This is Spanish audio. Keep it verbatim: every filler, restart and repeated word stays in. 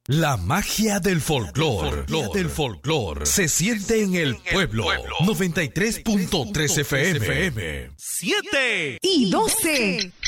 La magia del folclor, del folclor, se siente en el pueblo. noventa y tres punto tres F M. siete y doce.